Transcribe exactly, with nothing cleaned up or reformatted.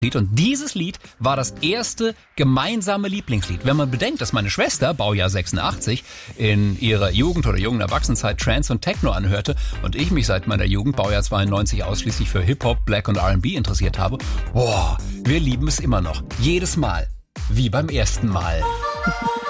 Und dieses Lied war das erste gemeinsame Lieblingslied. Wenn man bedenkt, dass meine Schwester, Baujahr sechsundachtzig, in ihrer Jugend oder jungen Erwachsenenzeit Trance und Techno anhörte und ich mich seit meiner Jugend, Baujahr zweiundneunzig, ausschließlich für Hip-Hop, Black und R and B interessiert habe, boah, wir lieben es immer noch. Jedes Mal. Wie beim ersten Mal.